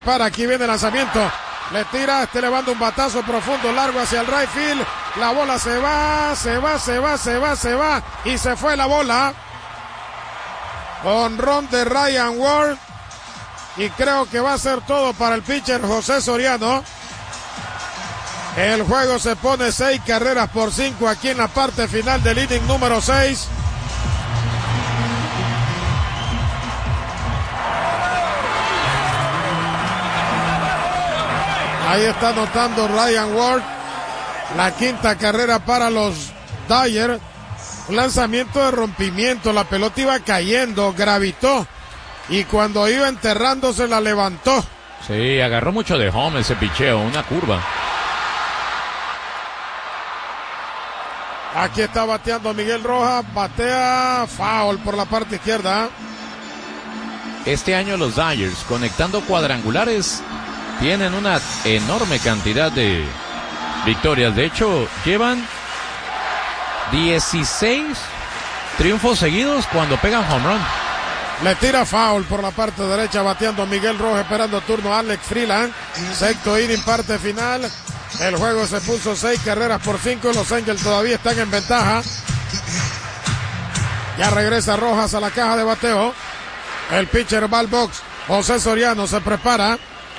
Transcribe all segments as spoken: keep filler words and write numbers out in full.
Para aquí viene el lanzamiento, le tira, este levanta un batazo profundo, largo hacia el right field, la bola se va, se va, se va, se va, se va, y se fue la bola. Honrón de Ryan Ward, y creo que va a ser todo para el pitcher José Soriano. El juego se pone seis carreras por cinco aquí en la parte final del inning número seis. Ahí está anotando Ryan Ward, la quinta carrera para los Dodgers. Un lanzamiento de rompimiento, la pelota iba cayendo, gravitó, y cuando iba enterrándose la levantó. Sí, agarró mucho de home ese picheo, una curva. Aquí está bateando Miguel Rojas, batea foul por la parte izquierda. Este año los Dodgers, conectando cuadrangulares, tienen una enorme cantidad de victorias. De hecho, llevan dieciséis triunfos seguidos cuando pegan home run. Le tira foul por la parte derecha, bateando Miguel Rojas, esperando turno Alex Freeland. Sexto inning, parte final. El juego se puso seis carreras por cinco. Los Angels todavía están en ventaja. Ya regresa Rojas a la caja de bateo. El pitcher va al box. José Soriano se prepara.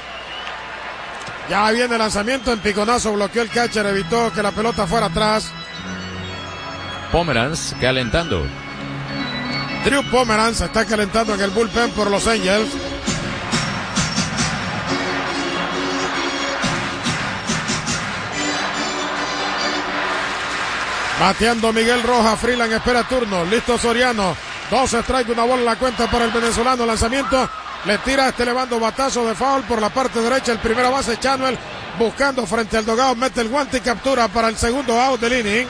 Ya viene el lanzamiento, en piconazo bloqueó el catcher, evitó que la pelota fuera atrás. Pomeranz calentando. Drew Pomeranz está calentando en el bullpen por los Angels. Bateando Miguel Rojas, Freeland espera turno, listo Soriano. Dos strikes, una bola en la cuenta para el venezolano, lanzamiento. Le tira este levando batazo de foul por la parte derecha, el primera base Chanuel buscando frente al dogado, mete el guante y captura para el segundo out del inning.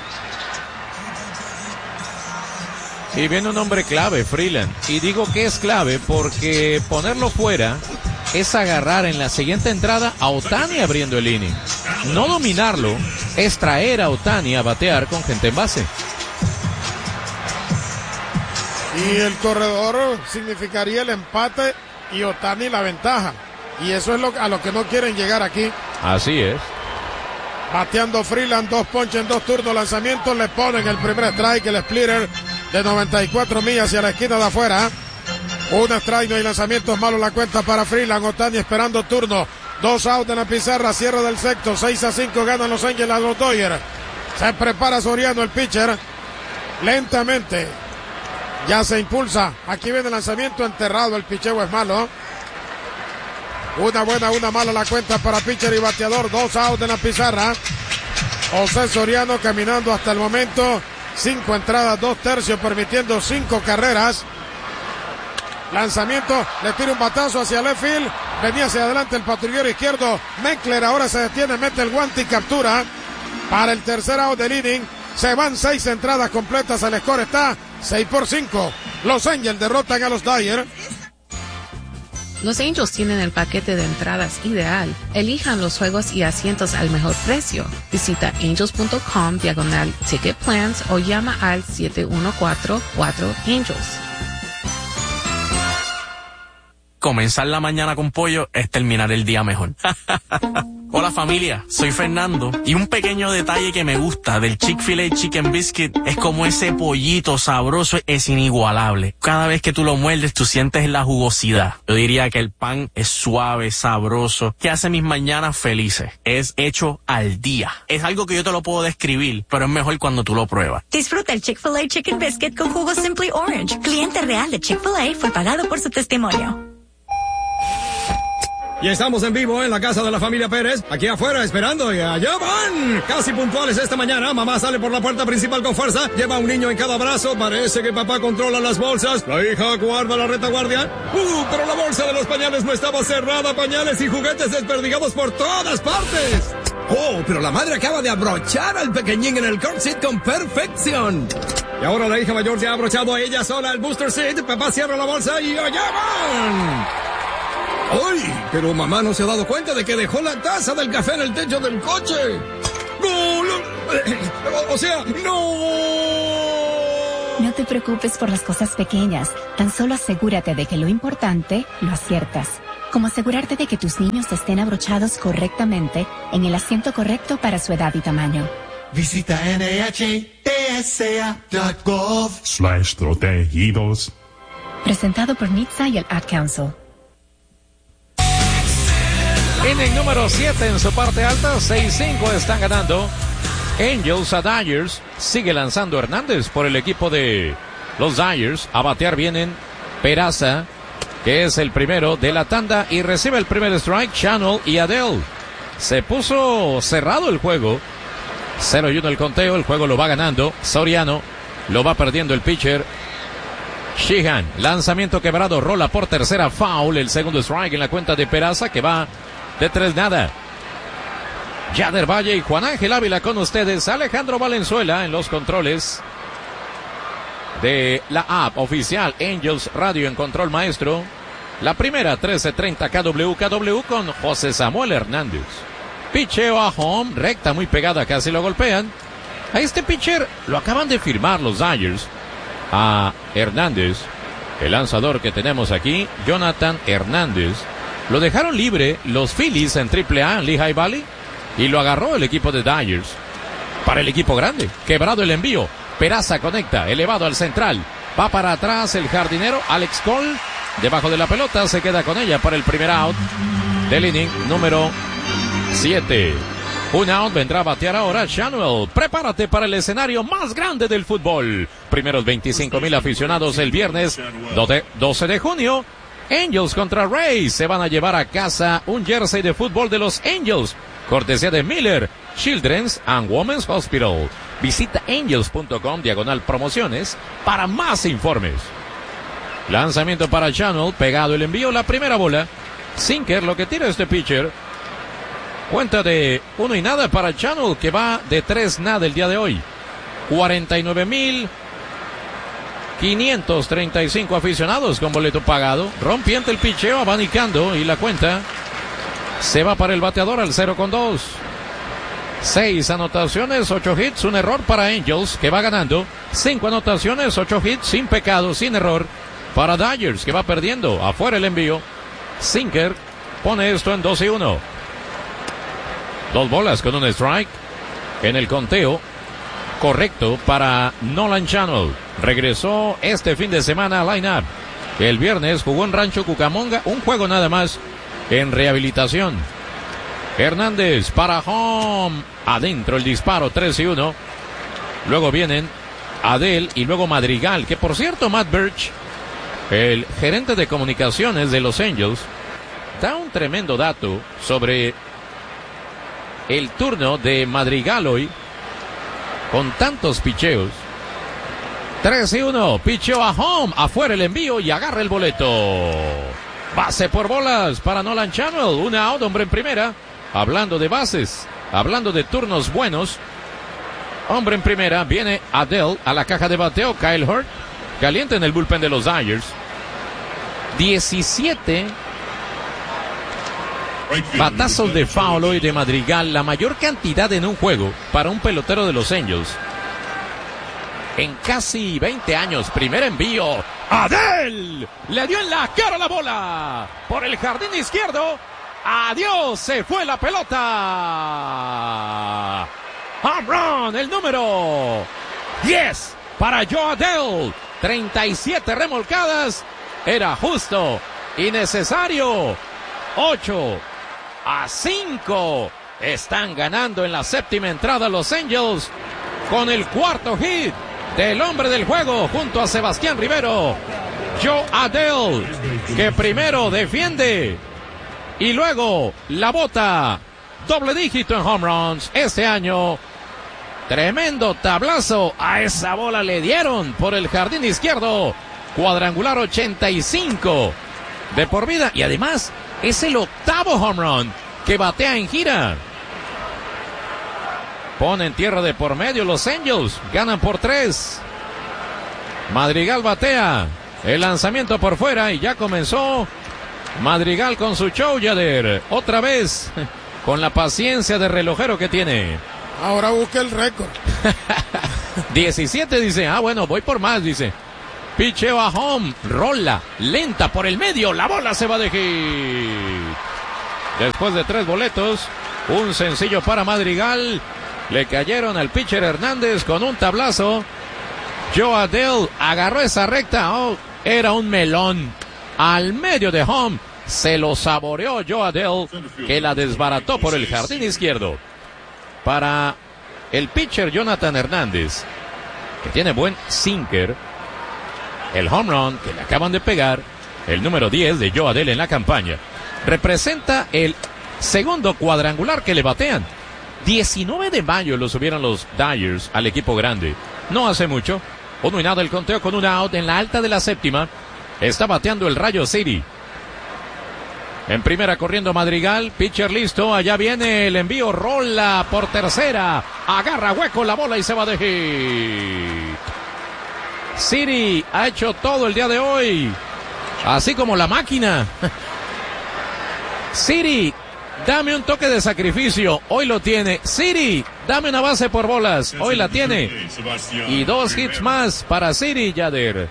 Y viene un hombre clave, Freeland, y digo que es clave porque ponerlo fuera es agarrar en la siguiente entrada a Ohtani abriendo el inning. No dominarlo es traer a Ohtani a batear con gente en base. Y el corredor significaría el empate y Ohtani la ventaja. Y eso es lo, a lo que no quieren llegar aquí. Así es. Bateando Freeland, dos ponches en dos turnos, lanzamiento, le ponen el primer strike, el splitter de noventa y cuatro millas hacia la esquina de afuera. Un strike, no hay lanzamientos, malo la cuenta para Freeland. Ohtani esperando turno. Dos out en la pizarra, cierre del sexto, seis a cinco ganan los Angels a los Dodgers. Se prepara Soriano, el pitcher, lentamente. Ya se impulsa. Aquí viene el lanzamiento enterrado. El picheo es malo. Una buena, una mala la cuenta para pitcher y bateador. Dos outs en la pizarra. José Soriano caminando hasta el momento. Cinco entradas, dos tercios, permitiendo cinco carreras. Lanzamiento. Le tira un batazo hacia el left field. Venía hacia adelante el patrullero izquierdo. Meckler ahora se detiene, mete el guante y captura. Para el tercer out del inning. Se van seis entradas completas. El score está seis por cinco. Los Angels derrotan a los Dodgers. Los Angels tienen el paquete de entradas ideal. Elijan los juegos y asientos al mejor precio. Visita angels.com diagonal ticket plans o llama al siete uno cuatro, cuatro Angels. Comenzar la mañana con pollo es terminar el día mejor. Hola familia, soy Fernando y un pequeño detalle que me gusta del Chick-fil-A Chicken Biscuit es como ese pollito sabroso es inigualable. Cada vez que tú lo muerdes tú sientes la jugosidad. Yo diría que el pan es suave, sabroso, que hace mis mañanas felices. Es hecho al día. Es algo que yo te lo puedo describir, pero es mejor cuando tú lo pruebas. Disfruta el Chick-fil-A Chicken Biscuit con jugo Simply Orange. Cliente real de Chick-fil-A fue pagado por su testimonio. Y estamos en vivo en la casa de la familia Pérez, aquí afuera esperando y allá van. Casi puntuales esta mañana, mamá sale por la puerta principal con fuerza, lleva un niño en cada brazo, parece que papá controla las bolsas, la hija guarda la retaguardia. Uh, pero la bolsa de los pañales no estaba cerrada, pañales y juguetes desperdigados por todas partes. Oh, pero la madre acaba de abrochar al pequeñín en el car seat con perfección. Y ahora la hija mayor se ha abrochado a ella sola el booster seat, papá cierra la bolsa y allá van. ¡Ay! Pero mamá no se ha dado cuenta de que dejó la taza del café en el techo del coche. ¡No! O, o sea, ¡no! No te preocupes por las cosas pequeñas. Tan solo asegúrate de que lo importante lo aciertas. como asegurarte de que tus niños estén abrochados correctamente en el asiento correcto para su edad y tamaño. Visita N H T S A punto gov slash protegidos. Presentado por N H T S A y el Ad Council. Inning número siete en su parte alta, seis cinco están ganando Angels a Dodgers. Sigue lanzando Hernández por el equipo de los Dodgers. A batear vienen Peraza, que es el primero de la tanda, y recibe el primer strike Channel y Adele. Se puso cerrado el juego, cero y uno el conteo, el juego lo va ganando Soriano, lo va perdiendo el pitcher Sheehan. Lanzamiento quebrado, rola por tercera, foul, el segundo strike en la cuenta de Peraza, que va de tres nada. Yader Valle y Juan Ángel Ávila con ustedes. Alejandro Valenzuela en los controles de la app oficial Angels Radio en control maestro. La primera, trece treinta K W K W con José Samuel Hernández. Picheo a home, recta muy pegada, casi lo golpean. A este pitcher lo acaban de firmar los Dodgers, a Hernández, el lanzador que tenemos aquí, Jonathan Hernández. Lo dejaron libre los Phillies en triple A en Lehigh Valley y lo agarró el equipo de Dodgers. Para el equipo grande, quebrado el envío. Peraza conecta, elevado al central. Va para atrás el jardinero Alex Cole. Debajo de la pelota, se queda con ella para el primer out del inning número siete. Un out, vendrá a batear ahora Shanuel. Prepárate para el escenario más grande del fútbol. Primeros veinticinco mil aficionados el viernes doce de junio. Angels contra Rays. Se van a llevar a casa un jersey de fútbol de los Angels, cortesía de Miller Children's and Women's Hospital. Visita angels punto com diagonal promociones para más informes. Lanzamiento para Channel, pegado el envío, la primera bola. Sinker, lo que tira este pitcher. Cuenta de uno y nada para Channel, que va de tres nada el día de hoy. cuarenta y nueve mil quinientos treinta y cinco aficionados con boleto pagado. Rompiente el picheo, abanicando, y la cuenta se va para el bateador al cero con dos. Seis anotaciones, ocho hits, un error para Angels, que va ganando. Cinco anotaciones, ocho hits, sin pecado, sin error para Dodgers, que va perdiendo. Afuera el envío. Sinker pone esto en dos y uno. Dos bolas con un strike en el conteo correcto para Nolan Channel. Regresó este fin de semana a line-up. El viernes jugó en Rancho Cucamonga, un juego nada más en rehabilitación. Hernández para home. Adentro el disparo, tres y uno. Luego vienen Adele y luego Madrigal, que por cierto Matt Birch, el gerente de comunicaciones de los Angels, da un tremendo dato sobre el turno de Madrigal hoy, con tantos picheos. tres y uno, picheo a home, afuera el envío y agarra el boleto. Base por bolas para Nolan Channel, una out, hombre en primera. Hablando de bases, hablando de turnos buenos, hombre en primera, viene Adele a la caja de bateo. Kyle Hurt, caliente en el bullpen de los Dodgers. diecisiete batazos de foul hoy de Madrigal, la mayor cantidad en un juego para un pelotero de los Angels en casi veinte años. Primer envío, Adele le dio en la cara la bola por el jardín izquierdo. Adiós, se fue la pelota. Home run, el número diez para Joe Adele. treinta y siete remolcadas. Era justo y necesario. ocho a cinco. Están ganando en la séptima entrada los Angels con el cuarto hit del hombre del juego junto a Sebastián Rivero. Joe Adele, que primero defiende y luego la bota. Doble dígito en home runs este año. Tremendo tablazo a esa bola le dieron por el jardín izquierdo. Cuadrangular ochenta y cinco de por vida. Y además es el octavo home run que batea en gira. Ponen tierra de por medio los Angels. Ganan por tres. Madrigal batea. El lanzamiento por fuera y ya comenzó Madrigal con su show, Yader. Otra vez, con la paciencia de relojero que tiene. Ahora busca el récord. diecisiete dice, ah bueno, voy por más, dice. Picheo a home, rola, lenta por el medio, la bola se va de hit. Después de tres boletos, un sencillo para Madrigal. Le cayeron al pitcher Hernández con un tablazo. Joe Adell agarró esa recta. Oh, era un melón. Al medio de home, se lo saboreó Joe Adell, que la desbarató por el jardín izquierdo. Para el pitcher Jonathan Hernández, que tiene buen sinker, el home run que le acaban de pegar, el número diez de Joe Adell en la campaña, representa el segundo cuadrangular que le batean. diecinueve de mayo lo subieron los Dyers al equipo grande. No hace mucho. Uno y nada el conteo con un out en la alta de la séptima. Está bateando el Rayo City. En primera corriendo Madrigal, pitcher listo, allá viene el envío, rola por tercera, agarra hueco la bola y se va de hit. City ha hecho todo el día de hoy, así como la máquina. City, dame un toque de sacrificio, hoy lo tiene. City, dame una base por bolas, hoy la tiene. Y dos hits más para City, Yader.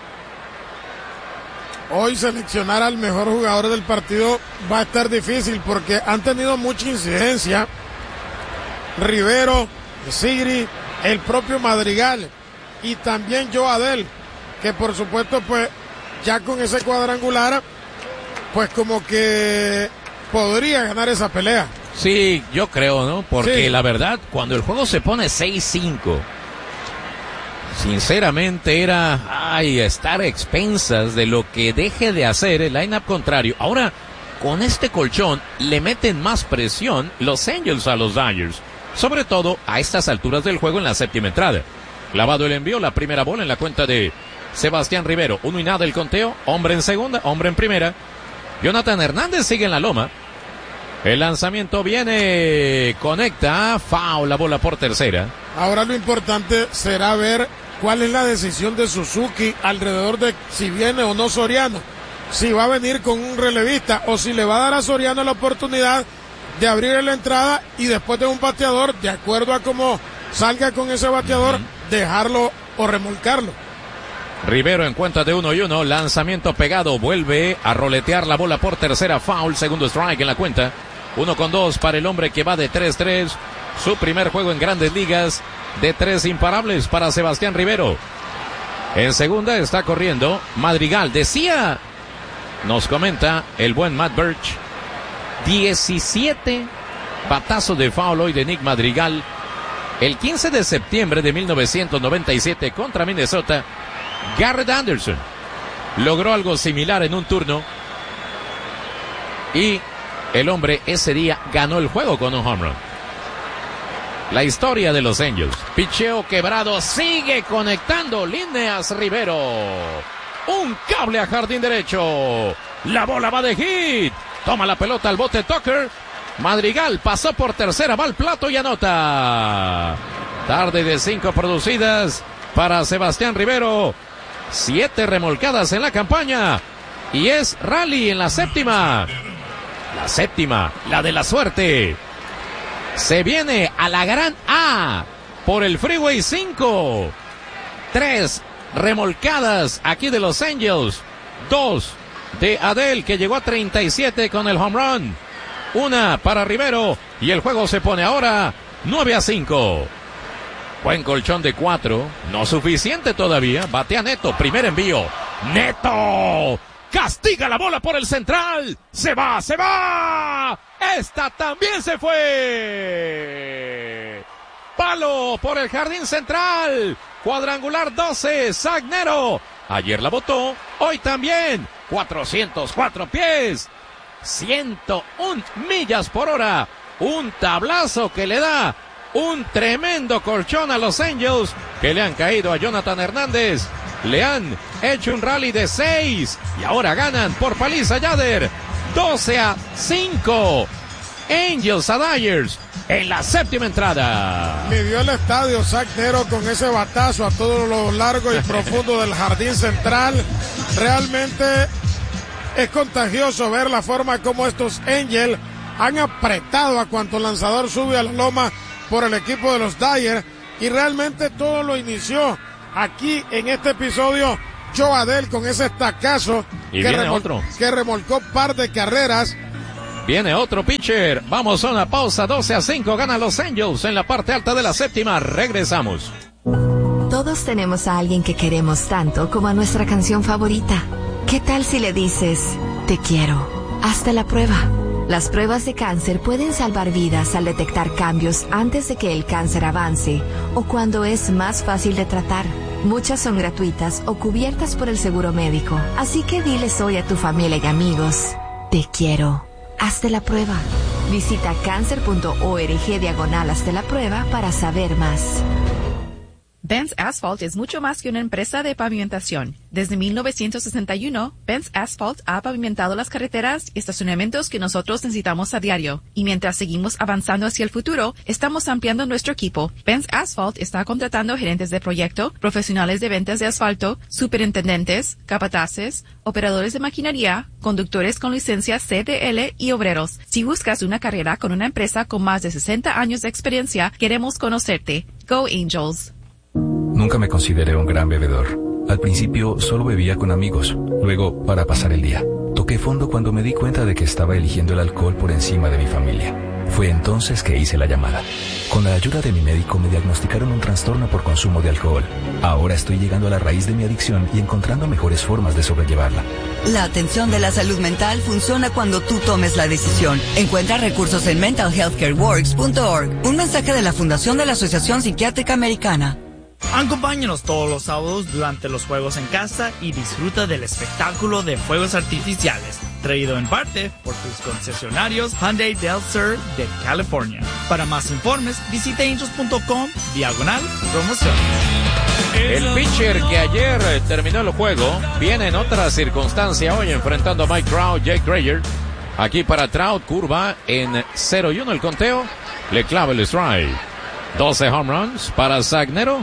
Hoy seleccionar al mejor jugador del partido va a estar difícil porque han tenido mucha incidencia. Rivero, City, el propio Madrigal y también Joe Adell, que por supuesto pues ya con ese cuadrangular pues como que podría ganar esa pelea. Sí, yo creo, ¿no? Porque sí, la verdad, cuando el juego se pone seis cinco, sinceramente era, ay, estar a expensas de lo que deje de hacer el line-up contrario. Ahora, con este colchón, le meten más presión los Angels a los Dodgers. Sobre todo a estas alturas del juego en la séptima entrada. Clavado el envío, la primera bola en la cuenta de Sebastián Rivero. Uno y nada el conteo, hombre en segunda, hombre en primera. Jonathan Hernández sigue en la loma. El lanzamiento viene, conecta, foul, la bola por tercera. Ahora lo importante será ver cuál es la decisión de Suzuki alrededor de si viene o no Soriano. Si va a venir con un relevista o si le va a dar a Soriano la oportunidad de abrir la entrada y después de un bateador, de acuerdo a cómo salga con ese bateador, uh-huh, dejarlo o remolcarlo. Rivero en cuenta de uno y uno, lanzamiento pegado, vuelve a roletear la bola por tercera, foul, segundo strike en la cuenta. Uno con dos para el hombre que va de tres tres, su primer juego en Grandes Ligas, de tres imparables para Sebastián Rivero. En segunda está corriendo Madrigal. Decía, nos comenta el buen Matt Birch, diecisiete batazos de foul hoy de Nick Madrigal. El quince de septiembre de mil novecientos noventa y siete contra Minnesota, Garrett Anderson logró algo similar en un turno y el hombre ese día ganó el juego con un home run. La historia de los Angels. Picheo quebrado, sigue conectando líneas Rivero. Un cable a jardín derecho. La bola va de hit. Toma la pelota al bote Tucker. Madrigal pasó por tercera, va al plato y anota. Tarde de cinco producidas para Sebastián Rivero. Siete remolcadas en la campaña. Y es rally en la séptima. La séptima, la de la suerte. Se viene a la gran A por el Freeway cinco. Tres remolcadas aquí de los Angels. Dos de Adell, que llegó a treinta y siete con el home run. Una para Rivero y el juego se pone ahora nueve a cinco. Buen colchón de cuatro, no suficiente todavía. Batea Neto, primer envío. Neto castiga la bola por el central. Se va, se va. Esta también se fue. Palo por el jardín central. Cuadrangular doce, Zagnero. Ayer la botó, hoy también. cuatrocientos cuatro pies. ciento una millas por hora. Un tablazo que le da un tremendo colchón a los Angels, que le han caído a Jonathan Hernández. Le han hecho un rally de seis y ahora ganan por paliza, Yader. doce a cinco. Angels a Dyers en la séptima entrada. Midió el estadio Zagnero con ese batazo a todo lo largo y profundo del jardín central. Realmente es contagioso ver la forma como estos Angels han apretado a cuanto lanzador sube a la loma por el equipo de los Dyers, y realmente todo lo inició aquí en este episodio Joe Adell con ese estacazo y que, viene remol- otro. que remolcó par de carreras. Viene otro pitcher. Vamos a una pausa. doce a cinco. Ganan los Angels en la parte alta de la séptima. Regresamos. Todos tenemos a alguien que queremos tanto como a nuestra canción favorita. ¿Qué tal si le dices, te quiero? Hazte la prueba. Las pruebas de cáncer pueden salvar vidas al detectar cambios antes de que el cáncer avance o cuando es más fácil de tratar. Muchas son gratuitas o cubiertas por el seguro médico. Así que diles hoy a tu familia y amigos, te quiero. Hazte la prueba. Visita cáncer.org diagonal hazte la prueba para saber más. Benz Asphalt es mucho más que una empresa de pavimentación. Desde mil novecientos sesenta y uno, Benz Asphalt ha pavimentado las carreteras y estacionamientos que nosotros necesitamos a diario. Y mientras seguimos avanzando hacia el futuro, estamos ampliando nuestro equipo. Benz Asphalt está contratando gerentes de proyecto, profesionales de ventas de asfalto, superintendentes, capataces, operadores de maquinaria, conductores con licencia C D L y obreros. Si buscas una carrera con una empresa con más de sesenta años de experiencia, queremos conocerte. Go Angels! Nunca me consideré un gran bebedor. Al principio solo bebía con amigos, luego para pasar el día. Toqué fondo cuando me di cuenta de que estaba eligiendo el alcohol por encima de mi familia. Fue entonces que hice la llamada. Con la ayuda de mi médico me diagnosticaron un trastorno por consumo de alcohol. Ahora estoy llegando a la raíz de mi adicción y encontrando mejores formas de sobrellevarla. La atención de la salud mental funciona cuando tú tomes la decisión. Encuentra recursos en mental health care works punto org. Un mensaje de la Fundación de la Asociación Psiquiátrica Americana. Acompáñanos todos los sábados durante los juegos en casa y disfruta del espectáculo de fuegos artificiales, traído en parte por tus concesionarios Hyundai Del Sur de California. Para más informes, visita angels punto com diagonal promociones. El pitcher que ayer terminó el juego viene en otra circunstancia hoy enfrentando a Mike Trout, Jake Dreyer. Aquí para Trout, curva en cero y uno el conteo, le clava el strike. doce home runs para Zagnero.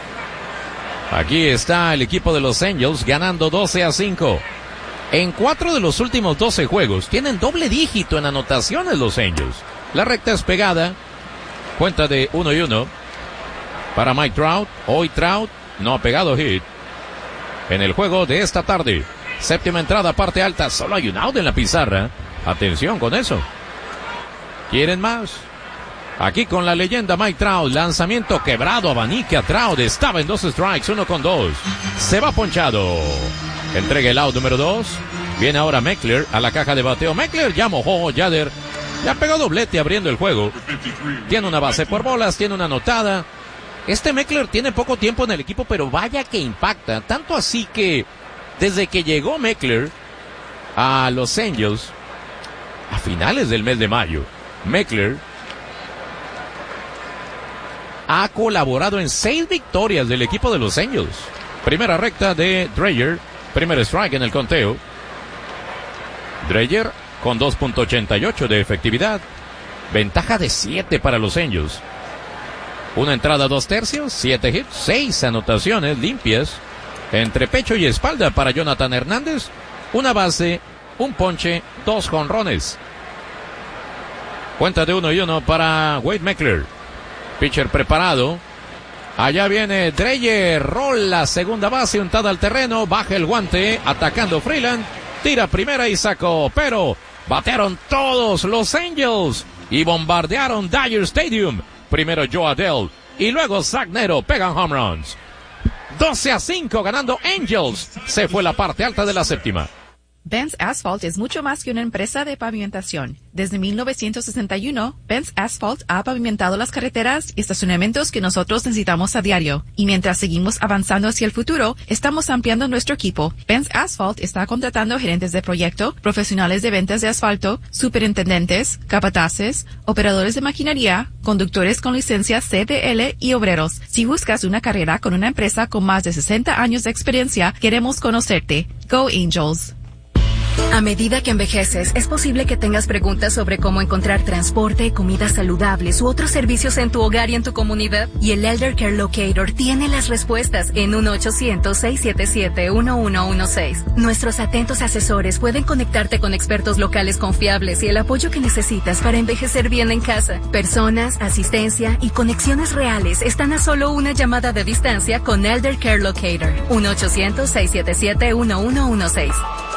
Aquí está el equipo de los Angels ganando doce a cinco. En cuatro de los últimos doce juegos tienen doble dígito en anotaciones los Angels. La recta es pegada. Cuenta de uno y uno para Mike Trout. Hoy Trout no ha pegado hit en el juego de esta tarde. Séptima entrada, parte alta. Solo hay un out en la pizarra. Atención con eso. ¿Quieren más? Aquí con la leyenda Mike Trout, lanzamiento quebrado, abanica Trout, estaba en dos strikes, uno con dos. Se va ponchado. Entrega el out número dos. Viene ahora Meckler a la caja de bateo. Meckler ya mojó, Yader. Ya pegó doblete abriendo el juego. Tiene una base por bolas, tiene una anotada. Este Meckler tiene poco tiempo en el equipo, pero vaya que impacta. Tanto así que desde que llegó Meckler a los Angels, a finales del mes de mayo, Meckler ha colaborado en seis victorias del equipo de los Angels. Primera recta de Dreyer. Primer strike en el conteo. Dreyer con dos punto ochenta y ocho de efectividad. Ventaja de siete para los Angels. Una entrada, dos tercios, siete hits, seis anotaciones limpias. Entre pecho y espalda para Jonathan Hernández. Una base, un ponche, dos jonrones. Cuenta de uno y uno para Wade Meckler. Pitcher preparado. Allá viene Dreyer. Rola segunda base, untada al terreno. Baja el guante. Atacando Freeland. Tira primera y sacó. Pero batearon todos los Angels. Y bombardearon Dodger Stadium. Primero Joe Adell. Y luego Zagnero. Pegan home runs. doce a cinco ganando Angels. Se fue la parte alta de la séptima. Benz Asphalt es mucho más que una empresa de pavimentación. Desde mil novecientos sesenta y uno, Benz Asphalt ha pavimentado las carreteras y estacionamientos que nosotros necesitamos a diario. Y mientras seguimos avanzando hacia el futuro, estamos ampliando nuestro equipo. Benz Asphalt está contratando gerentes de proyecto, profesionales de ventas de asfalto, superintendentes, capataces, operadores de maquinaria, conductores con licencia C D L y obreros. Si buscas una carrera con una empresa con más de sesenta años de experiencia, queremos conocerte. Go Angels! A medida que envejeces, es posible que tengas preguntas sobre cómo encontrar transporte, comidas saludables u otros servicios en tu hogar y en tu comunidad. Y el Elder Care Locator tiene las respuestas en uno ochocientos, seiscientos setenta y siete, uno uno uno seis. Nuestros atentos asesores pueden conectarte con expertos locales confiables y el apoyo que necesitas para envejecer bien en casa. Personas, asistencia y conexiones reales están a solo una llamada de distancia con Elder Care Locator. uno ochocientos, seiscientos setenta y siete, uno uno uno seis.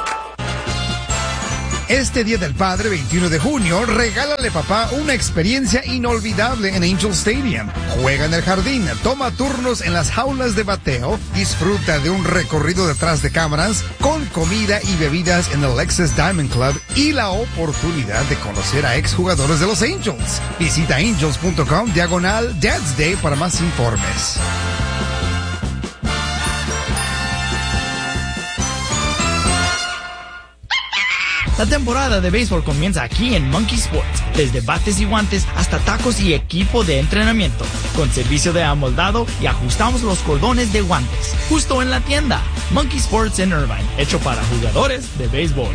Este Día del Padre, veintiuno de junio, regálale papá una experiencia inolvidable en Angel Stadium. Juega en el jardín, toma turnos en las jaulas de bateo, disfruta de un recorrido detrás de cámaras, con comida y bebidas en el Lexus Diamond Club y la oportunidad de conocer a exjugadores de los Angels. Visita angels punto com diagonal Dad's Day para más informes. La temporada de béisbol comienza aquí en Monkey Sports, desde bates y guantes hasta tacos y equipo de entrenamiento, con servicio de amoldado y ajustamos los cordones de guantes, justo en la tienda. Monkey Sports en Irvine, hecho para jugadores de béisbol.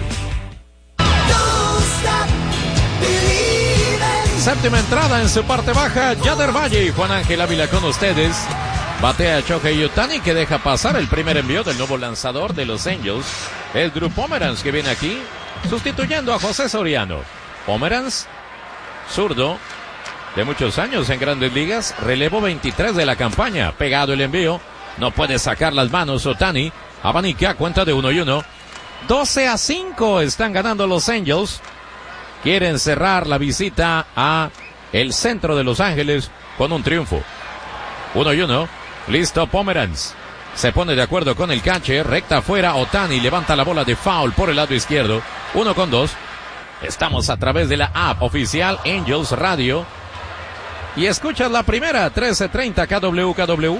Séptima entrada en su parte baja, Yader Valle y Juan Ángel Ávila con ustedes. Batea Shohei Ohtani, que deja pasar el primer envío del nuevo lanzador de los Angels. Es Drew Pomeranz, que viene aquí sustituyendo a José Soriano. Pomeranz, zurdo, de muchos años en Grandes Ligas, relevo veintitrés de la campaña. Pegado el envío, no puede sacar las manos Ohtani. Abanica, cuenta de uno y uno. doce a cinco están ganando los Angels. Quieren cerrar la visita a el centro de Los Ángeles con un triunfo. Uno y uno. Listo Pomeranz. Se pone de acuerdo con el catcher, recta afuera, Ohtani levanta la bola de foul por el lado izquierdo. Uno con dos. Estamos a través de la app oficial Angels Radio. Y escuchas la primera, trece treinta K W K W.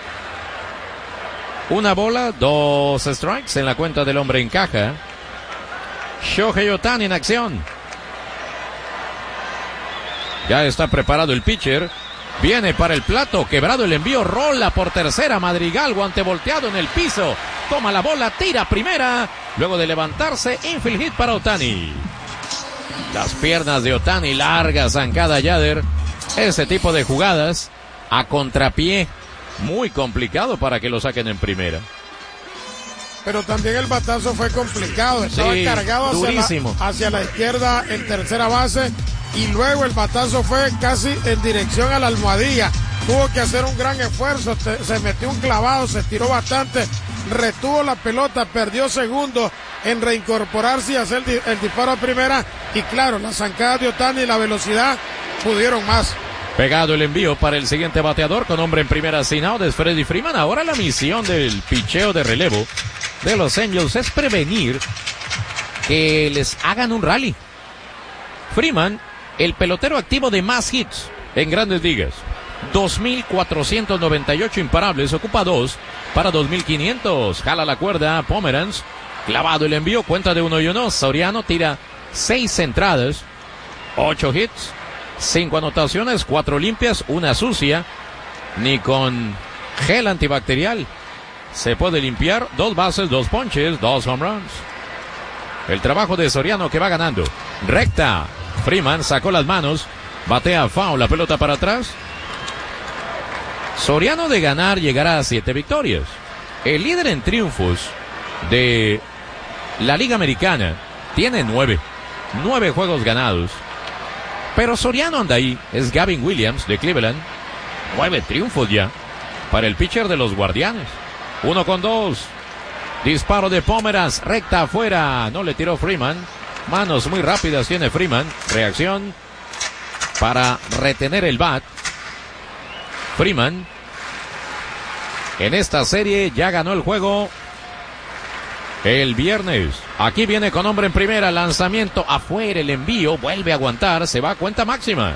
Una bola, dos strikes en la cuenta del hombre en caja. Shohei Ohtani en acción. Ya está preparado el pitcher. Viene para el plato, quebrado el envío, rola por tercera, Madrigal, guante volteado en el piso, toma la bola, tira primera, luego de levantarse, infield hit para Ohtani. Las piernas de Ohtani, larga zancada Yader, ese tipo de jugadas a contrapié, muy complicado para que lo saquen en primera. Pero también el batazo fue complicado, estaba sí, cargado hacia la, hacia la izquierda en tercera base. Y luego el batazo fue casi en dirección a la almohadilla. Tuvo que hacer un gran esfuerzo, te, se metió un clavado, se estiró bastante, retuvo la pelota, perdió segundos en reincorporarse y hacer el, el disparo a primera. Y claro, las zancadas de Ohtani y la velocidad pudieron más. Pegado el envío para el siguiente bateador con hombre en primera sin out, es Freddie Freeman. Ahora la misión del picheo de relevo de los Angels es prevenir que les hagan un rally. Freeman, el pelotero activo de más hits en Grandes Ligas. dos mil cuatrocientos noventa y ocho imparables, ocupa dos para dos mil quinientos. Jala la cuerda Pomeranz, clavado el envío, cuenta de uno y uno. Soriano tira seis entradas, ocho hits, cinco anotaciones, cuatro limpias, una sucia. Ni con gel antibacterial se puede limpiar. Dos bases, dos ponches, dos home runs. El trabajo de Soriano, que va ganando. Recta. Freeman sacó las manos, batea foul, la pelota para atrás. Soriano de ganar llegará a siete victorias. El líder en triunfos de la Liga Americana tiene nueve, nueve juegos ganados. Pero Soriano anda ahí, es Gavin Williams de Cleveland, nueve triunfos ya para el pitcher de los Guardianes. Uno con dos. Disparo de Pomeranz, recta afuera, no le tiró Freeman. Manos muy rápidas tiene Freeman. Reacción para retener el bat. Freeman en esta serie ya ganó el juego el viernes. Aquí viene con hombre en primera. Lanzamiento afuera, el envío. Vuelve a aguantar. Se va a cuenta máxima.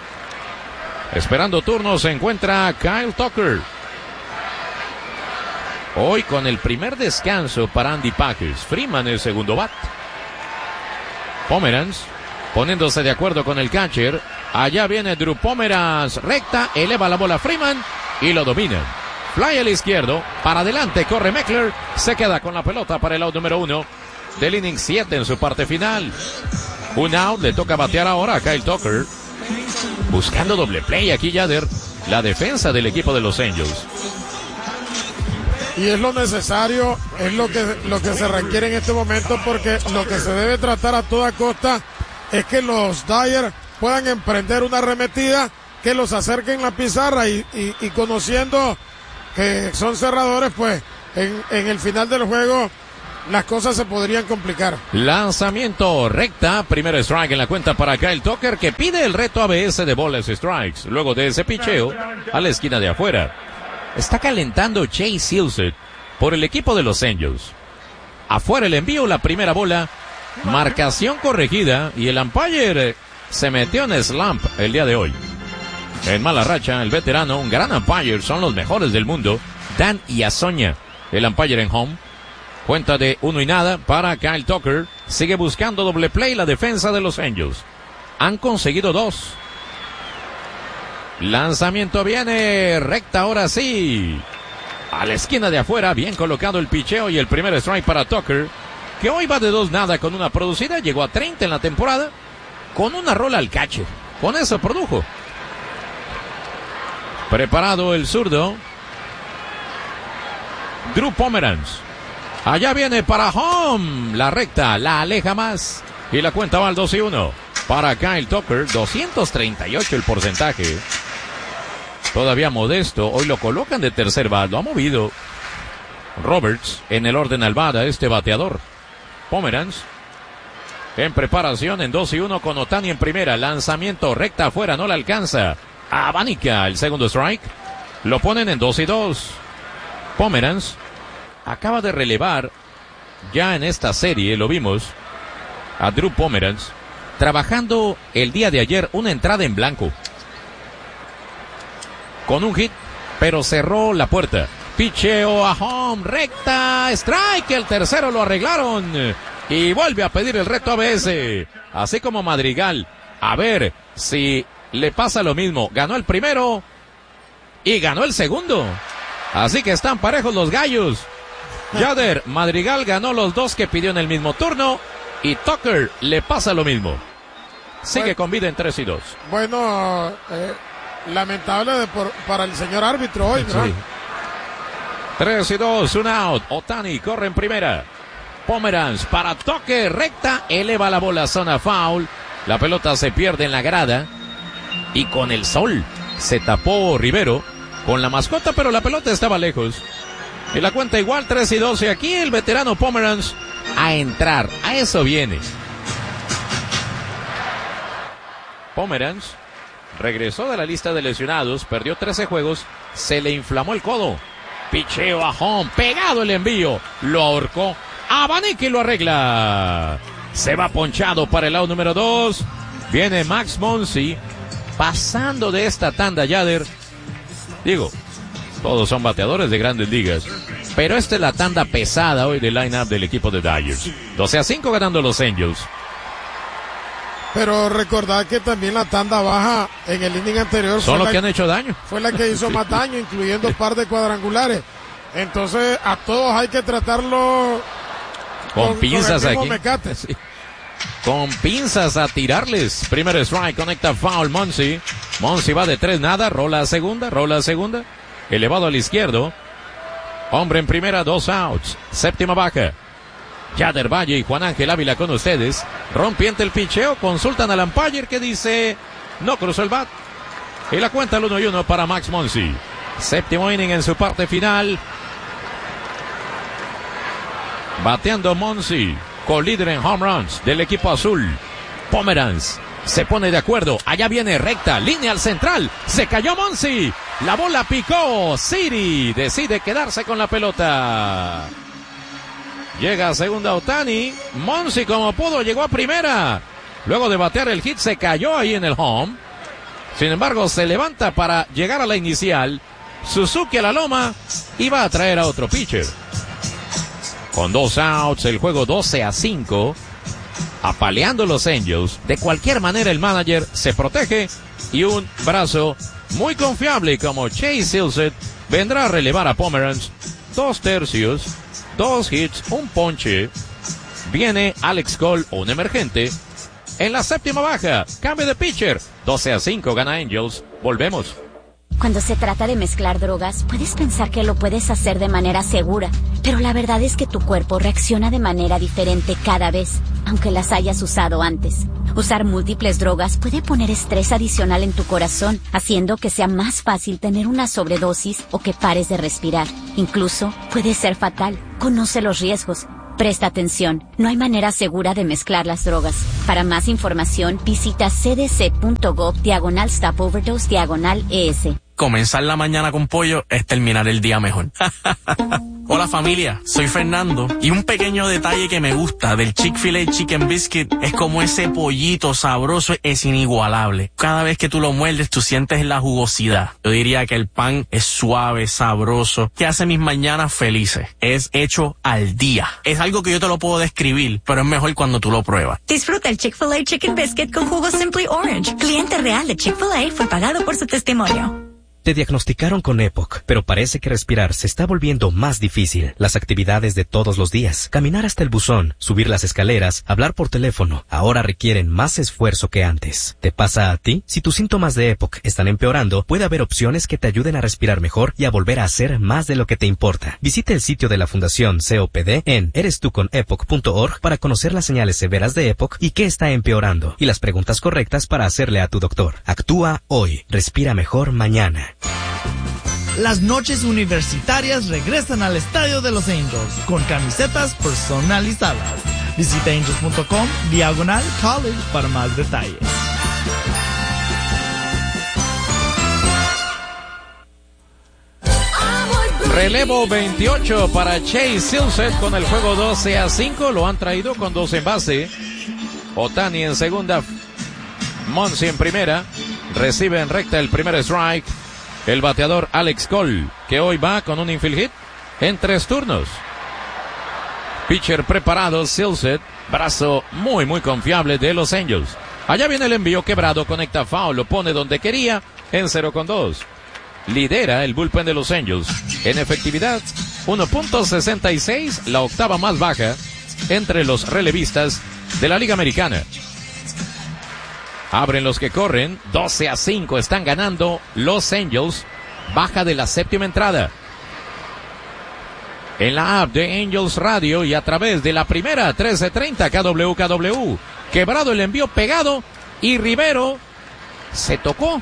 Esperando turno se encuentra Kyle Tucker. Hoy con el primer descanso para Andy Packers. Freeman el segundo bat. Pomeranz poniéndose de acuerdo con el catcher. Allá viene Drew Pomeranz, recta, eleva la bola Freeman y lo domina. Fly al izquierdo, para adelante corre Meckler, se queda con la pelota para el out número uno. del inning siete en su parte final. Un out, le toca batear ahora a Kyle Tucker. Buscando doble play aquí Yader, la defensa del equipo de los Angels. Y es lo necesario, es lo que, lo que se requiere en este momento, porque lo que se debe tratar a toda costa es que los Dyers puedan emprender una arremetida, que los acerquen la pizarra y, y, y conociendo que son cerradores, pues en, en el final del juego las cosas se podrían complicar. Lanzamiento recta, primer strike en la cuenta para Kyle Tucker, que pide el reto A B S de bolas strikes. Luego de ese picheo a la esquina de afuera. Está calentando Chase Silseth por el equipo de los Angels. Afuera el envío, la primera bola, marcación corregida y el umpire se metió en slump el día de hoy. En mala racha, el veterano, un gran umpire, son los mejores del mundo, Dan Iasoña, el umpire en home. Cuenta de uno y nada para Kyle Tucker. Sigue buscando doble play la defensa de los Angels. Han conseguido dos. Lanzamiento viene, recta ahora sí. A la esquina de afuera, bien colocado el picheo y el primer strike para Tucker, que hoy va de dos nada con una producida, llegó a treinta en la temporada, con una rola al catcher. Con eso produjo. Preparado el zurdo. Drew Pomeranz. Allá viene para home. La recta, la aleja más. Y la cuenta va al dos y uno. Para Kyle Tucker, doscientos treinta y ocho el porcentaje. Todavía modesto. Hoy lo colocan de tercer bat. Lo ha movido Roberts en el orden al bat a este bateador. Pomeranz en preparación en dos y uno con Ohtani en primera. Lanzamiento recta afuera. No la alcanza. Abánica el segundo strike. Lo ponen en dos y dos. Pomeranz acaba de relevar ya en esta serie, lo vimos, a Drew Pomeranz trabajando el día de ayer una entrada en blanco con un hit, pero cerró la puerta. Picheo a home, recta, strike, el tercero lo arreglaron y vuelve a pedir el reto A B S, así como Madrigal. A ver si le pasa lo mismo. Ganó el primero y ganó el segundo, así que están parejos los gallos. Yader, Madrigal ganó los dos que pidió en el mismo turno y Tucker le pasa lo mismo. Sigue bueno, con vida en tres y dos. Bueno, eh, lamentable de por, para el señor árbitro hoy, ¿no? Sí. tres y dos, un out. Ohtani corre en primera. Pomeranz para toque, recta, eleva la bola, zona foul. La pelota se pierde en la grada y con el sol se tapó Rivero con la mascota, pero la pelota estaba lejos. Y la cuenta igual, tres y dos. Y aquí el veterano Pomeranz a entrar. A eso viene. Pomeranz regresó de la lista de lesionados. Perdió trece juegos. Se le inflamó el codo. Picheo a home. Pegado el envío. Lo ahorcó. Abanica y lo arregla. Se va ponchado para el lado número dos. Viene Max Muncy. Pasando de esta tanda, Yader. Digo, todos son bateadores de grandes ligas, pero esta es la tanda pesada hoy del line-up del equipo de Dyers. doce a cinco ganando los Angels. Pero recordad que también la tanda baja en el inning anterior son los que han hecho daño. Fue la que hizo sí. más daño, incluyendo un par de cuadrangulares. Entonces a todos hay que tratarlo con, con pinzas con aquí. Mecate. Sí. Con pinzas a tirarles. Primer strike, conecta foul Muncy. Muncy va de tres nada, rola a segunda, rola a segunda. Elevado al izquierdo. Hombre en primera, dos outs. Séptima baja. Yader Valle y Juan Ángel Ávila con ustedes. Rompiente el picheo. Consultan al umpire que dice no cruzó el bat. Y la cuenta al uno y uno para Max Muncy. Séptimo inning en su parte final. Bateando Muncy, colíder en home runs del equipo azul. Pomeranz se pone de acuerdo. Allá viene recta, línea al central. Se cayó Muncy. La bola picó. Siri decide quedarse con la pelota. Llega a segunda Ohtani. Muncy como pudo llegó a primera. Luego de batear el hit se cayó ahí en el home. Sin embargo se levanta para llegar a la inicial. Suzuki a la loma y va a traer a otro pitcher. Con dos outs el juego doce a cinco. Apaleando los Angels. De cualquier manera el manager se protege y un brazo muy confiable como Chase Silseth vendrá a relevar a Pomeranz. Dos tercios, dos hits, un ponche. Viene Alex Cole, un emergente. En la séptima baja, cambio de pitcher. doce a cinco gana Angels. Volvemos. Cuando se trata de mezclar drogas, puedes pensar que lo puedes hacer de manera segura, pero la verdad es que tu cuerpo reacciona de manera diferente cada vez, aunque las hayas usado antes. Usar múltiples drogas puede poner estrés adicional en tu corazón, haciendo que sea más fácil tener una sobredosis o que pares de respirar. Incluso puede ser fatal. Conoce los riesgos. Presta atención, no hay manera segura de mezclar las drogas. Para más información, visita cdc.gov diagonal stop overdose diagonal ES. Comenzar la mañana con pollo es terminar el día mejor. Hola familia, soy Fernando y un pequeño detalle que me gusta del Chick-fil-A Chicken Biscuit es como ese pollito sabroso es inigualable. Cada vez que tú lo muerdes tú sientes la jugosidad. Yo diría que el pan es suave, sabroso, que hace mis mañanas felices. Es hecho al día. Es algo que yo te lo puedo describir, pero es mejor cuando tú lo pruebas. Disfruta el Chick-fil-A Chicken Biscuit con jugo Simply Orange. Cliente real de Chick-fil-A fue pagado por su testimonio. Te diagnosticaron con EPOC, pero parece que respirar se está volviendo más difícil. Las actividades de todos los días, caminar hasta el buzón, subir las escaleras, hablar por teléfono, ahora requieren más esfuerzo que antes. ¿Te pasa a ti? Si tus síntomas de EPOC están empeorando, puede haber opciones que te ayuden a respirar mejor y a volver a hacer más de lo que te importa. Visita el sitio de la Fundación C O P D en eres tú con epoc punto org para conocer las señales severas de EPOC y qué está empeorando, y las preguntas correctas para hacerle a tu doctor. Actúa hoy. Respira mejor mañana. Las noches universitarias regresan al Estadio de los Angels con camisetas personalizadas. Visita angels.com diagonal college para más detalles. Relevo veintiocho para Chase Silseth con el juego doce a cinco. Lo han traído con dos en base. Ohtani en segunda. Muncy en primera. Recibe en recta el primer strike el bateador Alex Cole, que hoy va con un infield hit en tres turnos. Pitcher preparado Silseth, brazo muy muy confiable de los Angels. Allá viene el envío quebrado, conecta foul, lo pone donde quería en cero con dos. Lidera el bullpen de los Angels en efectividad uno punto sesenta y seis, la octava más baja entre los relevistas de la Liga Americana. Abren los que corren, doce a cinco están ganando los Angels, baja de la séptima entrada. En la app de Angels Radio y a través de la primera trece treinta K W K W, quebrado el envío pegado y Rivero se tocó.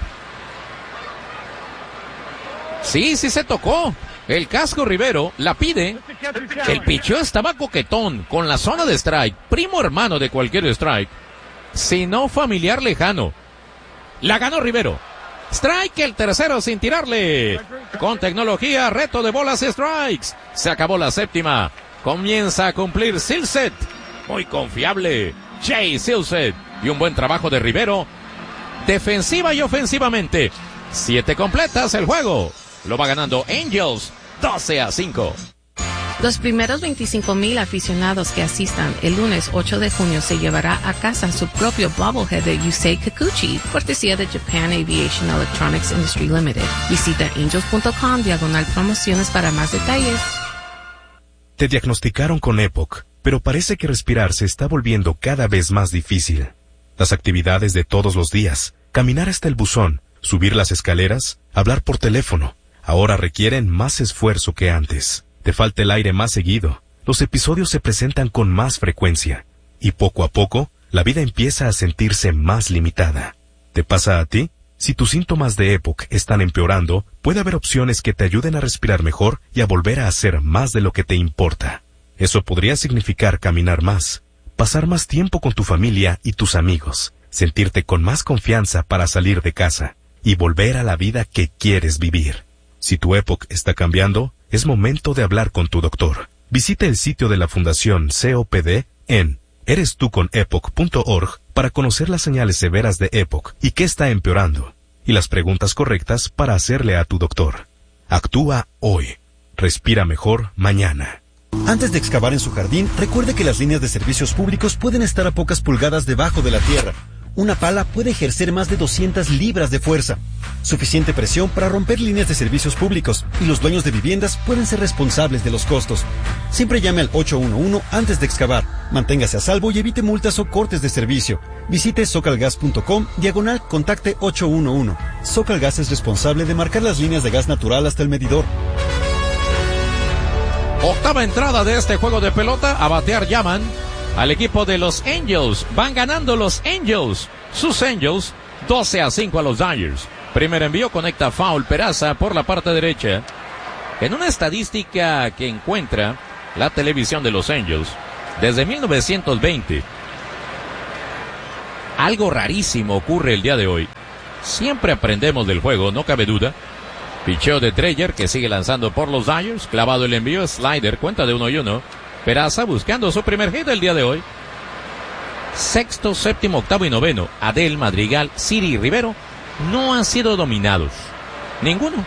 Sí, sí se tocó. El casco Rivero la pide. El picheo estaba coquetón con la zona de strike, primo hermano de cualquier strike, sino familiar lejano. La ganó Rivero. Strike el tercero sin tirarle. Con tecnología, reto de bolas y strikes. Se acabó la séptima. Comienza a cumplir Silseth. Muy confiable. Chase Silseth. Y un buen trabajo de Rivero. Defensiva y ofensivamente. Siete completas el juego. Lo va ganando Angels. doce a cinco. Los primeros veinticinco mil aficionados que asistan el lunes ocho de junio se llevará a casa su propio bobblehead de Yusei Kikuchi, cortesía de Japan Aviation Electronics Industry Limited. Visita angels.com diagonal promociones para más detalles. Te diagnosticaron con EPOC, pero parece que respirar se está volviendo cada vez más difícil. Las actividades de todos los días, caminar hasta el buzón, subir las escaleras, hablar por teléfono, ahora requieren más esfuerzo que antes. Te falta el aire más seguido, los episodios se presentan con más frecuencia, y poco a poco, la vida empieza a sentirse más limitada. ¿Te pasa a ti? Si tus síntomas de EPOC están empeorando, puede haber opciones que te ayuden a respirar mejor y a volver a hacer más de lo que te importa. Eso podría significar caminar más, pasar más tiempo con tu familia y tus amigos, sentirte con más confianza para salir de casa, y volver a la vida que quieres vivir. Si tu EPOC está cambiando, es momento de hablar con tu doctor. Visita el sitio de la Fundación C O P D en eres tú con epoc punto org para conocer las señales severas de EPOC y qué está empeorando, y las preguntas correctas para hacerle a tu doctor. Actúa hoy. Respira mejor mañana. Antes de excavar en su jardín, recuerde que las líneas de servicios públicos pueden estar a pocas pulgadas debajo de la tierra. una pala puede ejercer más de doscientas libras de fuerza. Suficiente presión para romper líneas de servicios públicos, y los dueños de viviendas pueden ser responsables de los costos. Siempre llame al ocho uno uno antes de excavar. Manténgase a salvo y evite multas o cortes de servicio. Visite socalgas punto com diagonal contacte ocho uno uno. Socalgas es responsable de marcar las líneas de gas natural hasta el medidor. Octava entrada de este juego de pelota. A batear llaman al equipo de los Angels. Van ganando los Angels. Sus Angels, doce a cinco a los Dodgers. Primer envío, conecta foul Peraza por la parte derecha. En una estadística que encuentra la televisión de los Angels, desde mil novecientos veinte, algo rarísimo ocurre el día de hoy. Siempre aprendemos del juego, no cabe duda. Picheo de Dreyer, que sigue lanzando por los Dodgers. Clavado el envío, slider, cuenta de uno y uno. Peraza buscando su primer hit del día de hoy. Sexto, séptimo, octavo y noveno. Adel, Madrigal, Siri y Rivero no han sido dominados. Ninguno.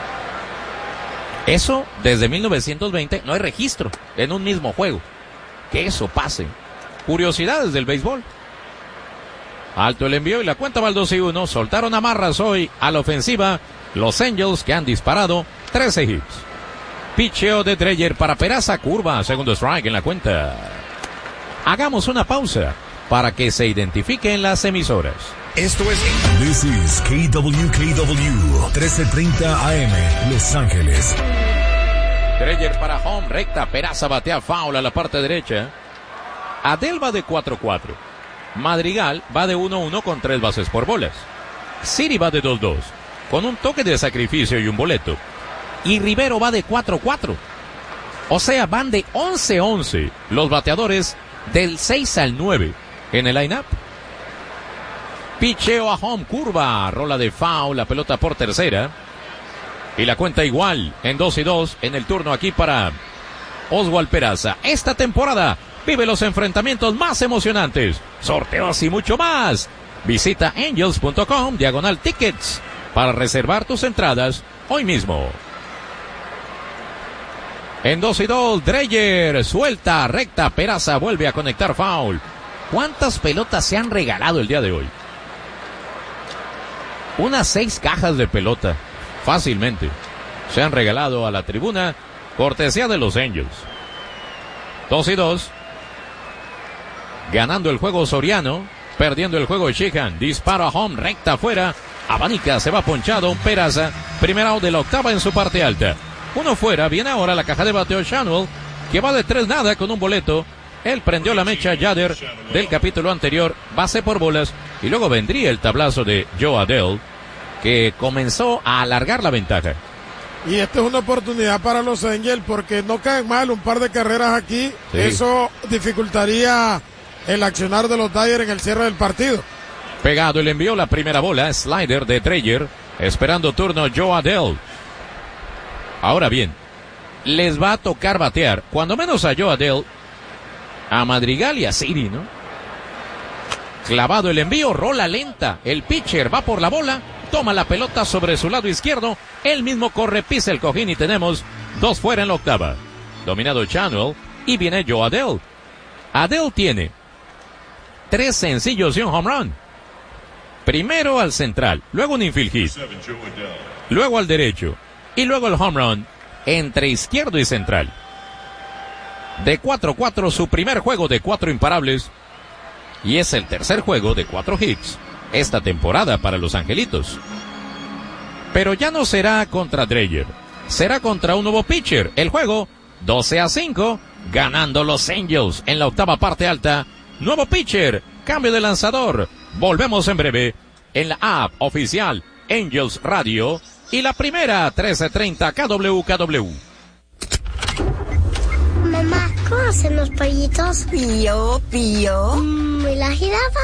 Eso, desde mil novecientos veinte, no hay registro en un mismo juego. Que eso pase. Curiosidades del béisbol. Alto el envío y la cuenta va al dos y uno. Soltaron amarras hoy a la ofensiva los Angels, que han disparado trece hits. Picheo de Dreyer para Peraza, curva, segundo strike en la cuenta. Hagamos una pausa para que se identifiquen las emisoras. Esto es This is K W K W trece treinta A M Los Ángeles. Dreyer para home, recta, Peraza batea foul a la parte derecha. Adel va de cuatro cuatro. Madrigal va de uno uno con tres bases por bolas. Siri va de dos dos con un toque de sacrificio y un boleto. Y Rivero va de cuatro cuatro. O sea, van de once once los bateadores del seis al nueve en el line-up. Picheo a home, curva, rola de foul, la pelota por tercera. Y la cuenta igual, en dos y dos, en el turno aquí para Oswald Peraza. Esta temporada vive los enfrentamientos más emocionantes, sorteos y mucho más. Visita angels punto com, diagonal tickets, para reservar tus entradas hoy mismo. En dos y dos, Dreyer suelta, recta, Peraza vuelve a conectar foul. ¿Cuántas pelotas se han regalado el día de hoy? Unas seis cajas de pelota, fácilmente, se han regalado a la tribuna, cortesía de los Angels. Dos y dos. Ganando el juego Soriano, perdiendo el juego Sheehan. Disparo a home, recta afuera. Abanica, se va ponchado. Peraza, primer out de la octava en su parte alta. Uno fuera, viene ahora la caja de bateo Shanwell, que va de tres nada con un boleto. Él prendió la mecha Yader del capítulo anterior, base por bolas, y luego vendría el tablazo de Joe Adell, que comenzó a alargar la ventaja. Y esta es una oportunidad para los Angels porque no caen mal un par de carreras aquí. Sí. Eso dificultaría el accionar de los Dodgers en el cierre del partido. Pegado el envío, la primera bola, slider de Dreyer, esperando turno Joe Adell. Ahora bien, les va a tocar batear, cuando menos a Joe Adell, a Madrigal y a Siri, ¿no? Clavado el envío, rola lenta, el pitcher va por la bola, toma la pelota sobre su lado izquierdo, él mismo corre, pisa el cojín y tenemos dos fuera en la octava. Dominado Shanwell y viene Joe Adell. Adell tiene tres sencillos y un home run. Primero al central, luego un infield hit, luego al derecho y luego el home run entre izquierdo y central. De cuatro cuatro, su primer juego de cuatro imparables, y es el tercer juego de cuatro hits esta temporada para los Angelitos. Pero ya no será contra Dreyer, será contra un nuevo pitcher. El juego doce a cinco, ganando los Angels en la octava parte alta. Nuevo pitcher, cambio de lanzador. Volvemos en breve en la app oficial Angels Radio y la primera trece treinta K W K W. Mamá, ¿cómo hacen los pollitos? Pío, pío. Mm, ¿Y la jirafa?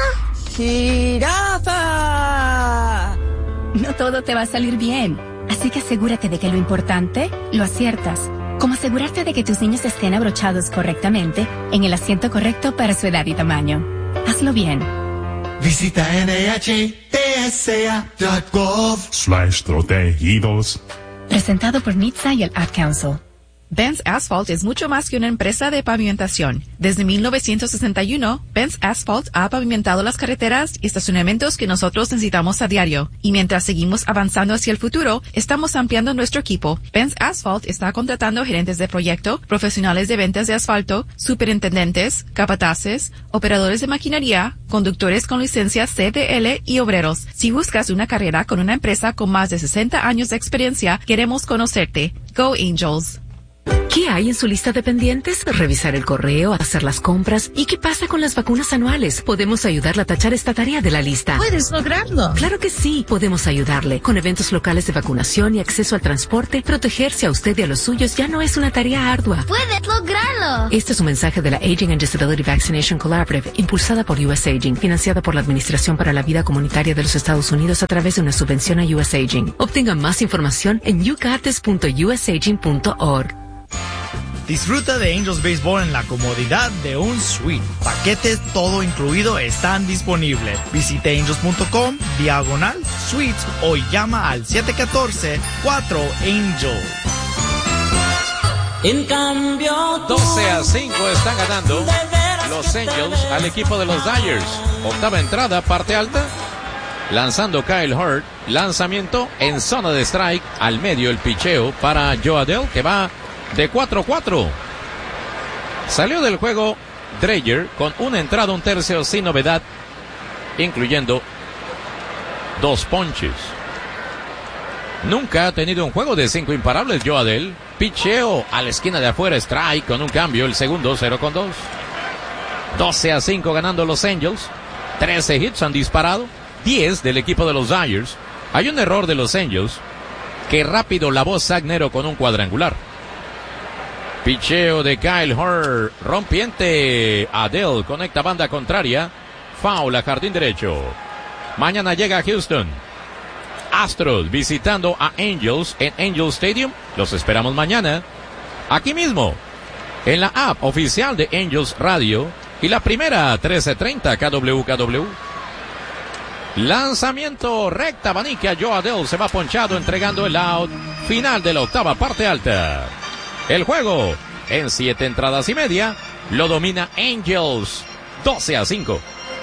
¡Jirafa! No todo te va a salir bien, así que asegúrate de que lo importante lo aciertas. Como asegurarte de que tus niños estén abrochados correctamente en el asiento correcto para su edad y tamaño. Hazlo bien. Visita N H T S A punto gov slash protegidos. Presentado por N H T S A y el Ad Council. Benz Asphalt es mucho más que una empresa de pavimentación. Desde mil novecientos sesenta y uno, Benz Asphalt ha pavimentado las carreteras y estacionamientos que nosotros necesitamos a diario. Y mientras seguimos avanzando hacia el futuro, estamos ampliando nuestro equipo. Benz Asphalt está contratando gerentes de proyecto, profesionales de ventas de asfalto, superintendentes, capataces, operadores de maquinaria, conductores con licencia C D L y obreros. Si buscas una carrera con una empresa con más de sesenta años de experiencia, queremos conocerte. Go Angels. ¿Qué hay en su lista de pendientes? Revisar el correo, hacer las compras. ¿Y qué pasa con las vacunas anuales? Podemos ayudarle a tachar esta tarea de la lista. ¿Puedes lograrlo? Claro que sí. Podemos ayudarle. Con eventos locales de vacunación y acceso al transporte, protegerse a usted y a los suyos ya no es una tarea ardua. ¡Puedes lograrlo! Este es un mensaje de la Aging and Disability Vaccination Collaborative, impulsada por U S Aging, financiada por la Administración para la Vida Comunitaria de los Estados Unidos a través de una subvención a U S Aging. Obtenga más información en you got this punto u s aging punto org. Disfruta de Angels Baseball en la comodidad de un suite. Paquetes todo incluido están disponibles. Visite angels punto com, diagonal, suites o llama al siete uno cuatro, cuatro Angel. En cambio, doce a cinco están ganando los Angels al equipo de los Dodgers. Octava entrada, parte alta. Lanzando Kyle Hurt. Lanzamiento en zona de strike. Al medio el picheo para Joe Adell, que va de cuatro cuatro. Salió del juego Dreyer con una entrada, un tercio sin novedad, incluyendo dos ponches. Nunca ha tenido un juego de cinco imparables Joe Adell. Picheo a la esquina de afuera, strike con un cambio, el segundo cero con dos. doce a cinco ganando los Angels. trece hits han disparado, diez del equipo de los Dodgers. Hay un error de los Angels, que rápido la voz Zagnero con un cuadrangular. Picheo de Kyle Hurt, rompiente. Adell conecta banda contraria. Foul a jardín derecho. Mañana llega a Houston. Astros visitando a Angels en Angel Stadium. Los esperamos mañana. Aquí mismo, en la app oficial de Angels Radio. Y la primera, trece treinta K W K W. Lanzamiento recta, abanique a Joe Adell. Se va ponchado entregando el out. Final de la octava parte alta. El juego, en siete entradas y media, lo domina Angels, doce a cinco.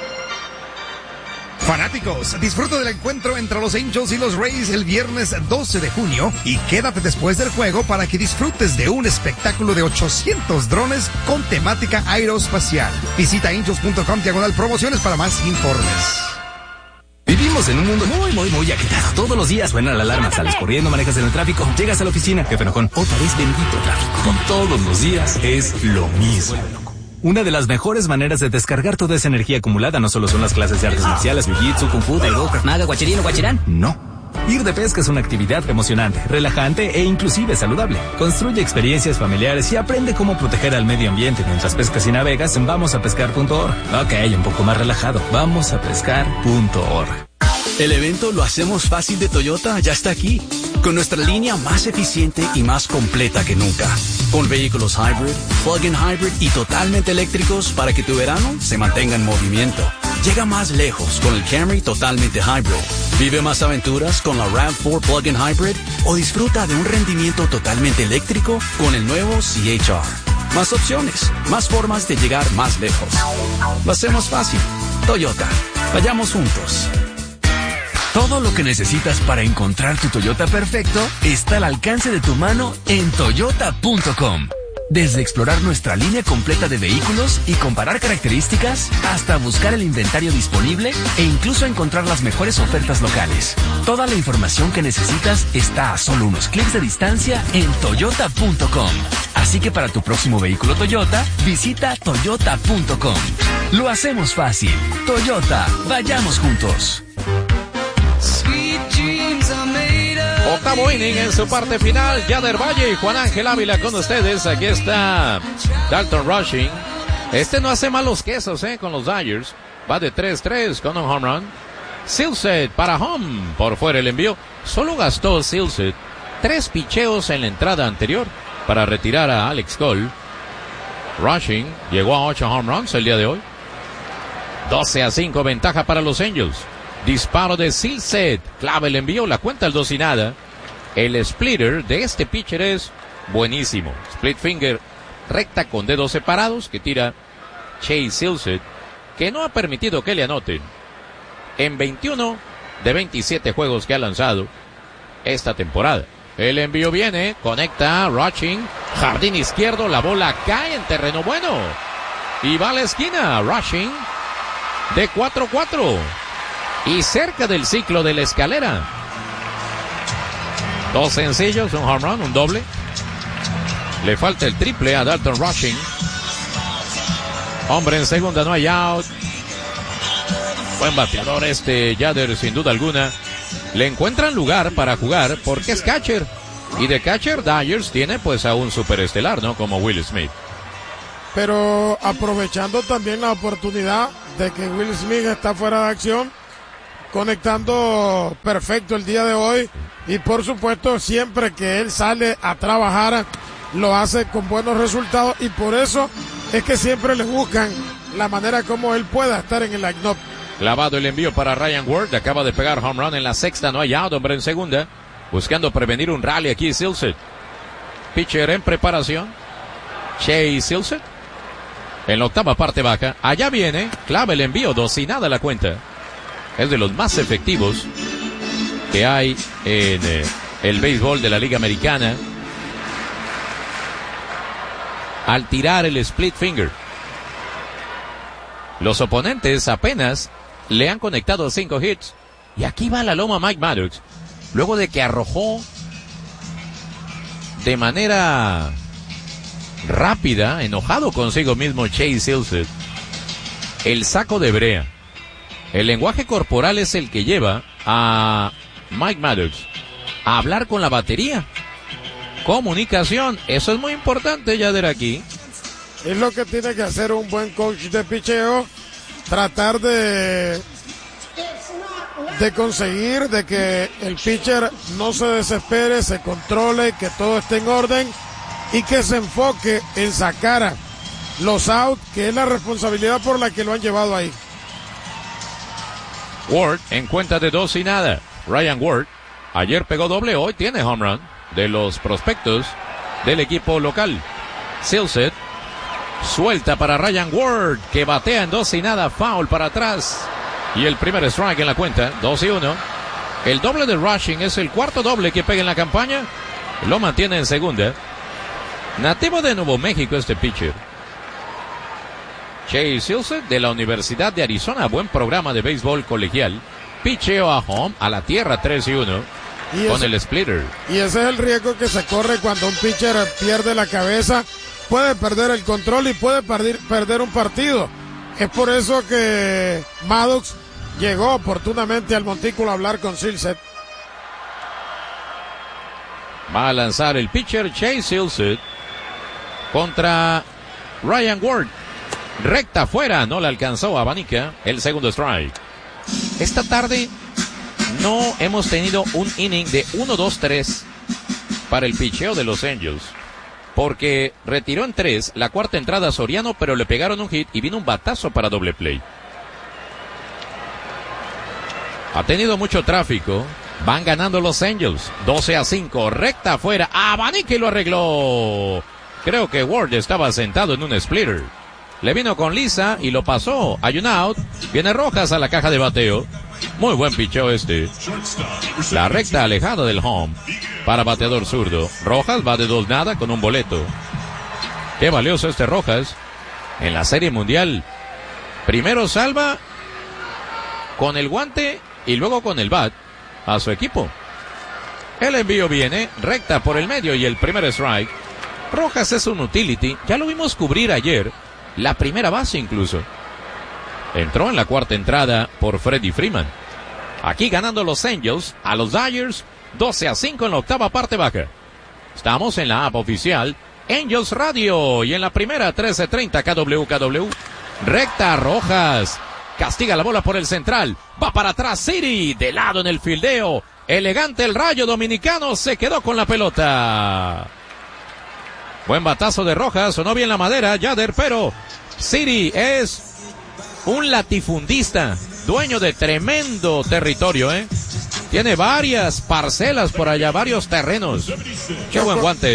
Fanáticos, disfruta del encuentro entre los Angels y los Rays el viernes doce de junio y quédate después del juego para que disfrutes de un espectáculo de ochocientos drones con temática aeroespacial. Visita angels punto com diagonal promociones para más informes. Vivimos en un mundo muy, muy, muy agitado. Todos los días suena la alarma, sales corriendo, manejas en el tráfico, llegas a la oficina, jefe enojón, otra vez bendito tráfico. Todos los días es lo mismo. Una de las mejores maneras de descargar toda esa energía acumulada no solo son las clases de artes marciales, jiu-jitsu, kung fu, taekwondo, krav maga, guachirino, guachirán. No. Ir de pesca es una actividad emocionante, relajante e inclusive saludable. Construye experiencias familiares y aprende cómo proteger al medio ambiente mientras pescas y navegas en vamos a pescar punto org. Ok, un poco más relajado. vamos a pescar punto org. El evento Lo Hacemos Fácil de Toyota ya está aquí, con nuestra línea más eficiente y más completa que nunca. Con vehículos hybrid, plug-in hybrid y totalmente eléctricos para que tu verano se mantenga en movimiento. Llega más lejos con el Camry totalmente hybrid. Vive más aventuras con la RAV cuatro plug-in hybrid o disfruta de un rendimiento totalmente eléctrico con el nuevo C H R. Más opciones, más formas de llegar más lejos. Lo hacemos fácil. Toyota. Vayamos juntos. Todo lo que necesitas para encontrar tu Toyota perfecto está al alcance de tu mano en toyota punto com. Desde explorar nuestra línea completa de vehículos y comparar características, hasta buscar el inventario disponible e incluso encontrar las mejores ofertas locales. Toda la información que necesitas está a solo unos clics de distancia en toyota punto com. Así que para tu próximo vehículo Toyota, visita toyota punto com. Lo hacemos fácil. Toyota, vayamos juntos. Octavo inning en su parte final. Yader Valle y Juan Ángel Ávila con ustedes. Aquí está Dalton Rushing. Este no hace malos quesos, eh, con los Dodgers. Va de tres tres con un home run. Silseth para home. Por fuera el envío. Solo gastó Silseth tres picheos en la entrada anterior para retirar a Alex Cole. Rushing llegó a ocho home runs el día de hoy. doce a cinco ventaja para los Angels. Disparo de Silseth, clave el envío, la cuenta el dos y nada. El splitter de este pitcher es buenísimo. Split finger, recta con dedos separados que tira Chase Silseth, que no ha permitido que le anoten en veintiuno de veintisiete juegos que ha lanzado esta temporada. El envío viene, conecta, Rushing, jardín izquierdo, la bola cae en terreno bueno y va a la esquina. Rushing de cuatro cuatro y cerca del ciclo de la escalera. Dos sencillos, un home run, un doble. Le falta el triple a Dalton Rushing. Hombre en segunda, no hay out. Buen bateador este Yader, sin duda alguna. Le encuentran lugar para jugar porque es catcher. Y de catcher, Dyers tiene pues a un superestelar, ¿no? Como Will Smith. Pero aprovechando también la oportunidad de que Will Smith está fuera de acción, conectando perfecto el día de hoy. Y por supuesto, siempre que él sale a trabajar, lo hace con buenos resultados. Y por eso es que siempre le buscan la manera como él pueda estar en el line-up. Clavado el envío para Ryan Ward, acaba de pegar home run en la sexta, no hay out, hombre en segunda, buscando prevenir un rally aquí Silseth. Pitcher en preparación, Chase Silseth, en la octava parte baja, allá viene, clava el envío, dos y nada la cuenta. Es de los más efectivos que hay en eh, el béisbol de la Liga Americana al tirar el split finger. Los oponentes apenas le han conectado cinco hits. Y aquí va la loma Mike Maddox. Luego de que arrojó de manera rápida, enojado consigo mismo Chase Silseth, el saco de brea. El lenguaje corporal es el que lleva a Mike Maddox a hablar con la batería. Comunicación, eso es muy importante, Yader, aquí. Es lo que tiene que hacer un buen coach de picheo, tratar de, de conseguir de que el pitcher no se desespere, se controle, que todo esté en orden y que se enfoque en sacar los outs, que es la responsabilidad por la que lo han llevado ahí. Ward en cuenta de dos y nada. Ryan Ward ayer pegó doble, hoy tiene home run de los prospectos del equipo local. Silseth suelta para Ryan Ward, que batea en dos y nada, foul para atrás. Y el primer strike en la cuenta, dos y uno. El doble de Rushing es el cuarto doble que pega en la campaña. Lo mantiene en segunda. Nativo de Nuevo México este pitcher. Chase Silseth de la Universidad de Arizona, buen programa de béisbol colegial. Picheo a home, a la tierra, tres y uno. Y con ese, el splitter. Y ese es el riesgo que se corre cuando un pitcher pierde la cabeza. Puede perder el control y puede perder, perder un partido. Es por eso que Maddox llegó oportunamente al montículo a hablar con Silseth. Va a lanzar el pitcher Chase Silseth contra Ryan Ward. Recta afuera, no le alcanzó a Abanica. El segundo strike. Esta tarde no hemos tenido un inning de uno dos tres para el picheo de los Angels. Porque retiró en tres la cuarta entrada a Soriano, pero le pegaron un hit y vino un batazo para doble play. Ha tenido mucho tráfico. Van ganando los Angels. doce a cinco. Recta afuera. Abanique lo arregló. Creo que Ward estaba sentado en un splitter. Le vino con Lisa y lo pasó. Hay un out. Viene Rojas a la caja de bateo. Muy buen picheo este. La recta alejada del home para bateador zurdo. Rojas va de dos nada con un boleto. Qué valioso este Rojas en la Serie Mundial. Primero salva con el guante y luego con el bat a su equipo. El envío viene recta por el medio y el primer strike. Rojas es un utility. Ya lo vimos cubrir ayer. La primera base incluso. Entró en la cuarta entrada por Freddie Freeman. Aquí ganando los Angels a los Dyers doce a cinco en la octava parte baja. Estamos en la app oficial Angels Radio y en la primera trece treinta K W K W. Recta Rojas. Castiga la bola por el central. Va para atrás City. De lado en el fildeo. Elegante el Rayo dominicano. Se quedó con la pelota. Buen batazo de Rojas. Sonó bien la madera, Yader, pero City es un latifundista, dueño de tremendo territorio, ¿eh? Tiene varias parcelas por allá, varios terrenos. Qué buen guante es.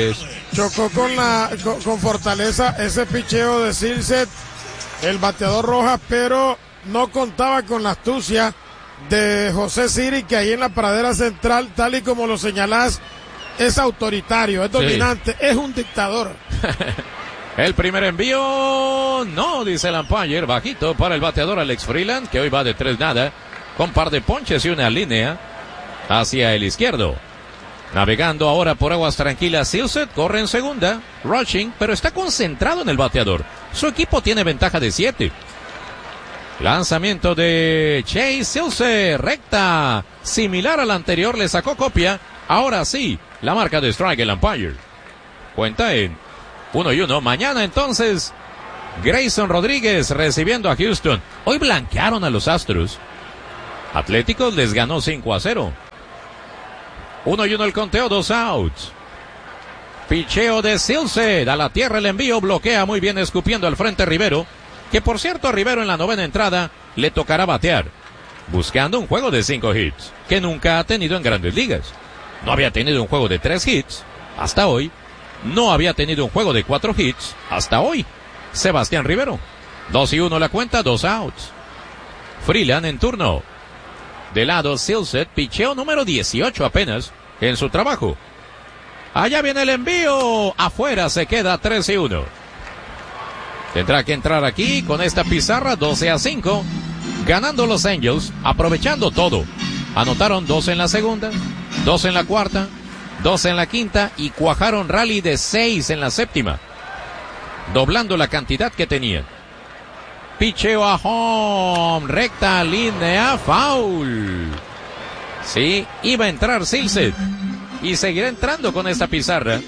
chocó con la con, con fortaleza ese picheo de Silseth, el bateador Rojas, pero no contaba con la astucia de José Siri, que ahí en la pradera central, tal y como lo señalás, es autoritario, es dominante, sí. Es un dictador. El primer envío, no, dice el umpire, bajito para el bateador Alex Freeland, que hoy va de tres nada, con par de ponches y una línea hacia el izquierdo. Navegando ahora por aguas tranquilas, Silseth corre en segunda, rushing, pero está concentrado en el bateador. Su equipo tiene ventaja de siete. Lanzamiento de Chase Silseth, recta, similar al anterior, le sacó copia. Ahora sí, la marca de strike el umpire. Cuenta en uno y uno. Mañana entonces, Grayson Rodríguez recibiendo a Houston. Hoy blanquearon a los Astros. Atléticos les ganó cinco a cero. Uno y uno el conteo, dos outs. Picheo de Silseth, a la tierra el envío, bloquea muy bien escupiendo al frente Rivero, que por cierto a Rivero en la novena entrada le tocará batear, buscando un juego de cinco hits, que nunca ha tenido en Grandes Ligas. No había tenido un juego de tres hits hasta hoy, no había tenido un juego de cuatro hits hasta hoy. Sebastián Rivero, dos y uno la cuenta, dos outs. Freeland en turno. De lado Silseth, picheo número dieciocho apenas en su trabajo. Allá viene el envío, afuera se queda tres y uno. Tendrá que entrar aquí con esta pizarra doce a cinco, ganando los Angels, aprovechando todo. Anotaron dos en la segunda, dos en la cuarta, dos en la quinta y cuajaron rally de seis en la séptima, doblando la cantidad que tenían. Picheo a home, recta, línea, foul. Sí, iba a entrar Silseth y seguirá entrando con esta pizarra.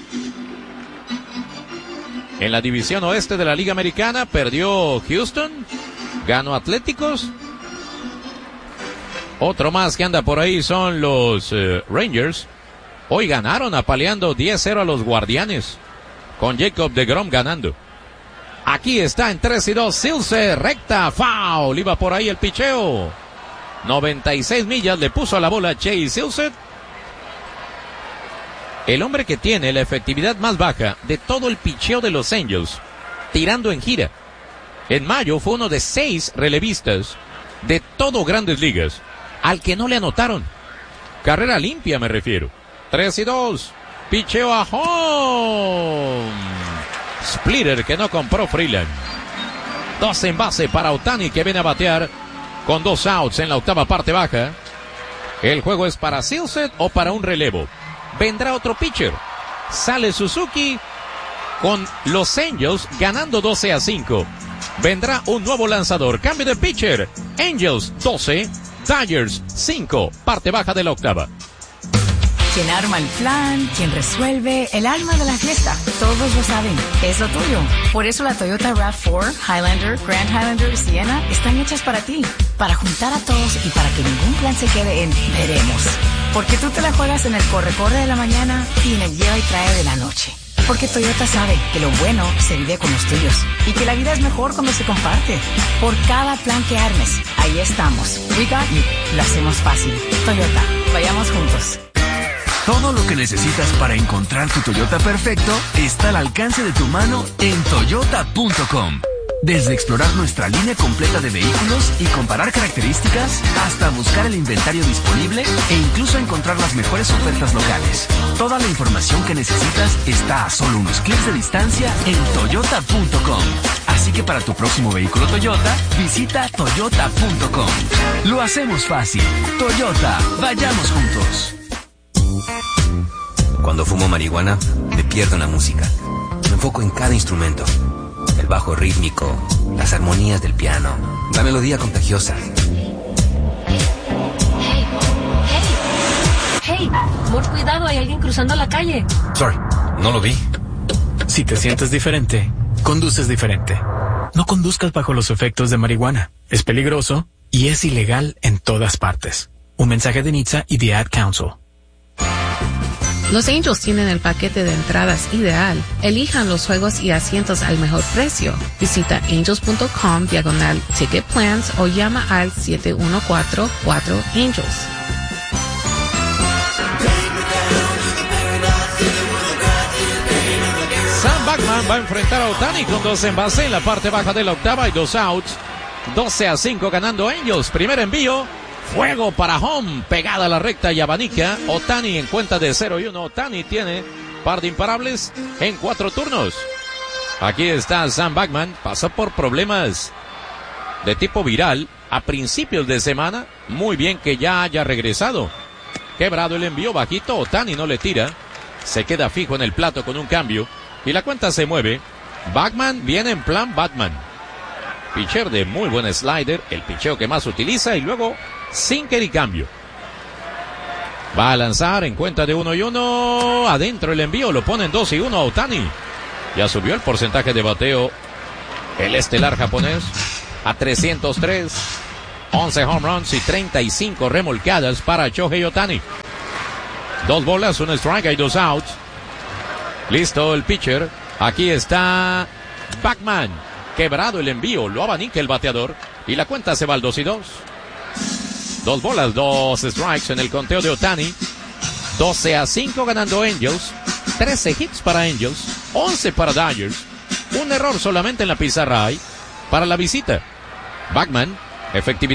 En la división oeste de la Liga Americana perdió Houston, ganó Atléticos. Otro más que anda por ahí son los uh, Rangers. Hoy ganaron apaleando diez cero a los Guardianes, con Jacob deGrom ganando. Aquí está en tres y dos, Silseth, recta, foul, iba por ahí el picheo. noventa y seis millas le puso a la bola Chase Silseth. El hombre que tiene la efectividad más baja de todo el picheo de los Angels, tirando en gira. En mayo fue uno de seis relevistas de todo Grandes Ligas, al que no le anotaron. Carrera limpia me refiero. tres y dos, picheo a home. Splitter que no compró Freeland. Dos en base para Ohtani, que viene a batear con dos outs en la octava parte baja. El juego es para Silseth o para un relevo. Vendrá otro pitcher. Sale Suzuki con los Angels ganando doce a cinco. Vendrá un nuevo lanzador. Cambio de pitcher. Angels doce, Dodgers cinco. Parte baja de la octava. Quien arma el plan, quien resuelve, el alma de la fiesta. Todos lo saben, es lo tuyo. Por eso la Toyota RAV cuatro, Highlander, Grand Highlander y Sienna están hechas para ti. Para juntar a todos y para que ningún plan se quede en veremos. Porque tú te la juegas en el corre-corre de la mañana y en el lleva y trae de la noche. Porque Toyota sabe que lo bueno se vive con los tuyos y que la vida es mejor cuando se comparte. Por cada plan que armes, ahí estamos. We got you. Lo hacemos fácil. Toyota, vayamos juntos. Todo lo que necesitas para encontrar tu Toyota perfecto está al alcance de tu mano en toyota punto com. Desde explorar nuestra línea completa de vehículos y comparar características, hasta buscar el inventario disponible e incluso encontrar las mejores ofertas locales. Toda la información que necesitas está a solo unos clics de distancia en toyota punto com. Así que para tu próximo vehículo Toyota, visita toyota punto com. Lo hacemos fácil. Toyota, vayamos juntos. Cuando fumo marihuana, me pierdo en la música. Me enfoco en cada instrumento. El bajo rítmico, las armonías del piano, la melodía contagiosa. Hey, hey, hey, por cuidado, hay alguien cruzando la calle. Sorry, no lo vi. Si te sientes diferente, conduces diferente. No conduzcas bajo los efectos de marihuana. Es peligroso y es ilegal en todas partes. Un mensaje de N H T S A y The Ad Council. Los Angels tienen el paquete de entradas ideal. Elijan los juegos y asientos al mejor precio. Visita angels punto com diagonal ticket plans o llama al siete uno cuatro, cuatro Angels. Bachman va a enfrentar a Ohtani con dos en base en la parte baja de la octava y dos outs. doce a cinco ganando Angels. Primer envío. Fuego para home. Pegada a la recta y abanica. Ohtani en cuenta de cero y uno. Ohtani tiene par de imparables en cuatro turnos. Aquí está Sam Bachman. Pasó por problemas de tipo viral a principios de semana. Muy bien que ya haya regresado. Quebrado el envío bajito. Ohtani no le tira. Se queda fijo en el plato con un cambio. Y la cuenta se mueve. Bachman viene en plan Batman. Pitcher de muy buen slider. El picheo que más utiliza. Y luego sinker y cambio. Va a lanzar en cuenta de uno y uno. Adentro el envío. Lo ponen dos y uno a Ohtani. Ya subió el porcentaje de bateo el estelar japonés a trescientos tres. once home runs y treinta y cinco remolcadas para Shohei Ohtani. Dos bolas, un strike y dos outs. Listo el pitcher. Aquí está Bachman. Quebrado el envío. Lo abanica el bateador. Y la cuenta se va al dos y dos. Dos bolas, dos strikes en el conteo de Ohtani. doce a cinco ganando Angels. trece hits para Angels. once para Dodgers. Un error solamente en la pizarra hay para la visita. Bachman, efectividad.